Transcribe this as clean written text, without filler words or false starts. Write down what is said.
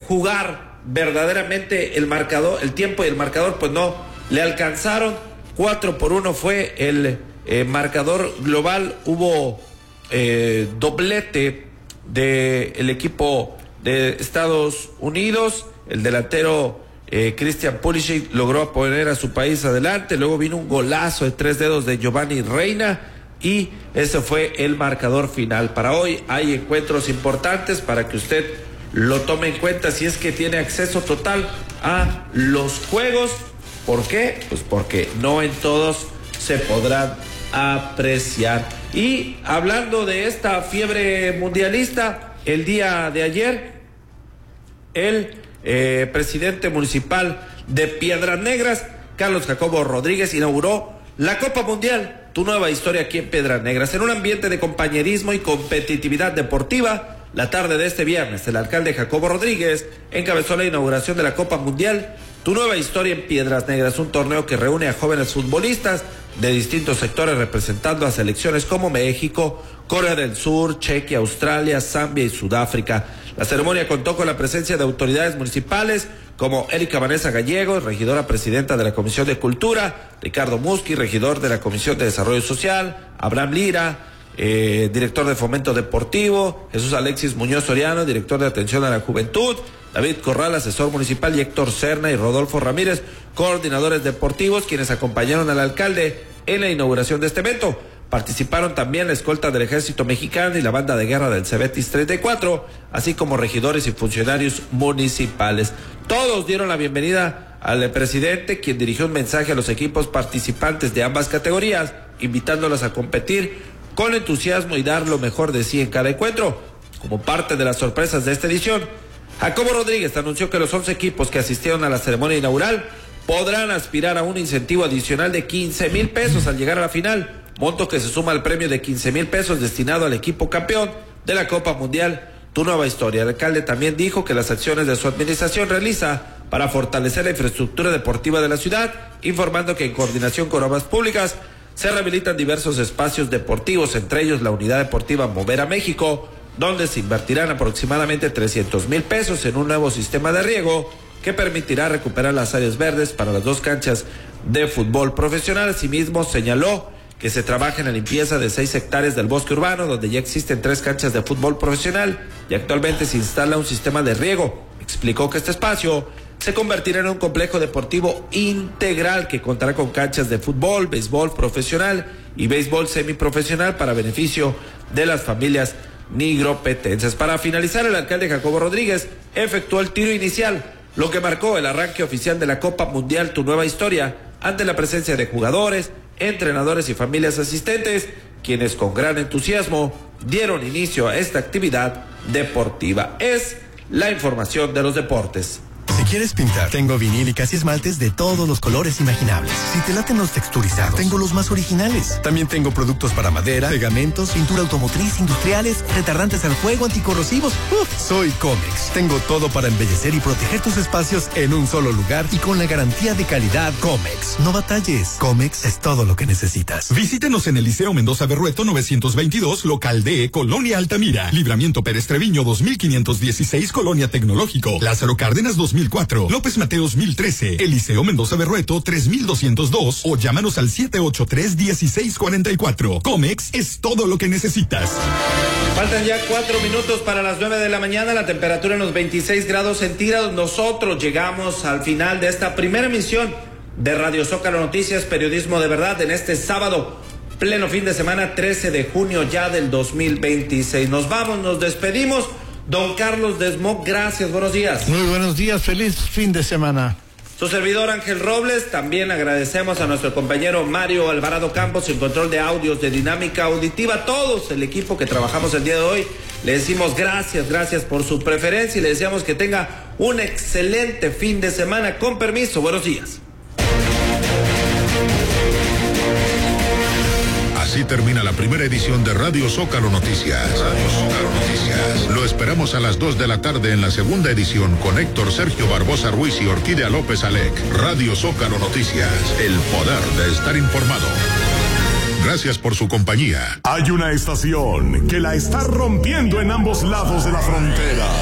jugar verdaderamente el marcador, el tiempo y el marcador, pues no le alcanzaron. 4-1 fue el marcador global. Hubo doblete del equipo de Estados Unidos. El delantero Christian Pulisic logró poner a su país adelante. Luego vino un golazo de 3 dedos de Giovanni Reina y ese fue el marcador final. Para hoy hay encuentros importantes para que usted lo tome en cuenta si es que tiene acceso total a los juegos. ¿Por qué? Pues porque no en todos se podrán apreciar. Y hablando de esta fiebre mundialista, el día de ayer el presidente municipal de Piedras Negras, Carlos Jacobo Rodríguez, inauguró la Copa Mundial, tu nueva historia aquí en Piedras Negras. En un ambiente de compañerismo y competitividad deportiva, la tarde de este viernes, el alcalde Jacobo Rodríguez encabezó la inauguración de la Copa Mundial, tu nueva historia en Piedras Negras, un torneo que reúne a jóvenes futbolistas de distintos sectores representando a selecciones como México, Corea del Sur, Chequia, Australia, Zambia y Sudáfrica. La ceremonia contó con la presencia de autoridades municipales como Erika Vanessa Gallegos, regidora presidenta de la Comisión de Cultura, Ricardo Musqui, regidor de la Comisión de Desarrollo Social, Abraham Lira, director de Fomento Deportivo, Jesús Alexis Muñoz Soriano, director de Atención a la Juventud, David Corral, asesor municipal, y Héctor Serna y Rodolfo Ramírez, coordinadores deportivos, quienes acompañaron al alcalde en la inauguración de este evento. Participaron también la escolta del Ejército Mexicano y la banda de guerra del Cebetis 34, así como regidores y funcionarios municipales. Todos dieron la bienvenida al presidente, quien dirigió un mensaje a los equipos participantes de ambas categorías, invitándolos a competir con entusiasmo y dar lo mejor de sí en cada encuentro. Como parte de las sorpresas de esta edición, Jacobo Rodríguez anunció que los 11 equipos que asistieron a la ceremonia inaugural podrán aspirar a un incentivo adicional de 15,000 pesos al llegar a la final, monto que se suma al premio de 15,000 pesos destinado al equipo campeón de la Copa Mundial, tu nueva historia. El alcalde también dijo que las acciones de su administración realiza para fortalecer la infraestructura deportiva de la ciudad, informando que en coordinación con obras públicas se rehabilitan diversos espacios deportivos, entre ellos la unidad deportiva Mover a México, donde se invertirán aproximadamente 300,000 pesos en un nuevo sistema de riego que permitirá recuperar las áreas verdes para las 2 canchas de fútbol profesional. Asimismo, señaló que se trabaja en la limpieza de 6 hectáreas del bosque urbano, donde ya existen 3 canchas de fútbol profesional y actualmente se instala un sistema de riego. Explicó que este espacio se convertirá en un complejo deportivo integral que contará con canchas de fútbol, béisbol profesional y béisbol semiprofesional para beneficio de las familias nigropetenses. Para finalizar, el alcalde Jacobo Rodríguez efectuó el tiro inicial, lo que marcó el arranque oficial de la Copa Mundial Tu Nueva Historia, ante la presencia de jugadores, entrenadores y familias asistentes, quienes con gran entusiasmo dieron inicio a esta actividad deportiva. Es la información de los deportes. Si quieres pintar, tengo vinílicas y esmaltes de todos los colores imaginables. Si te laten los texturizados, tengo los más originales. También tengo productos para madera, pegamentos, pintura automotriz, industriales, retardantes al fuego, anticorrosivos. Soy Comex. Tengo todo para embellecer y proteger tus espacios en un solo lugar y con la garantía de calidad Comex. No batalles. Comex es todo lo que necesitas. Visítenos en el Liceo Mendoza Berrueto 922, local D, Colonia Altamira. Libramiento Pérez Treviño 2516, Colonia Tecnológico. Lázaro Cárdenas 2004. López Mateos 1013, Eliseo Mendoza Berrueto 3202 o llámanos al 783-1644. Comex es todo lo que necesitas. Faltan ya 4 minutos para las 9 de la mañana, la temperatura en los 26 grados centígrados. Nosotros llegamos al final de esta primera emisión de Radio Zócalo Noticias, periodismo de verdad, en este sábado, pleno fin de semana, 13 de junio ya del 2026. Nos vamos, nos despedimos. Don Carlos Desmog, gracias, buenos días. Muy buenos días, feliz fin de semana. Su servidor Ángel Robles, también agradecemos a nuestro compañero Mario Alvarado Campos en control de audios de Dinámica Auditiva, todos el equipo que trabajamos el día de hoy. Le decimos gracias por su preferencia y le deseamos que tenga un excelente fin de semana. Con permiso, buenos días. Así termina la primera edición de Radio Zócalo Noticias. Radio Zócalo Noticias. Lo esperamos a las 2 de la tarde en la segunda edición con Héctor Sergio Barbosa Ruiz y Orquídea López Alec. Radio Zócalo Noticias. El poder de estar informado. Gracias por su compañía. Hay una estación que la está rompiendo en ambos lados de la frontera.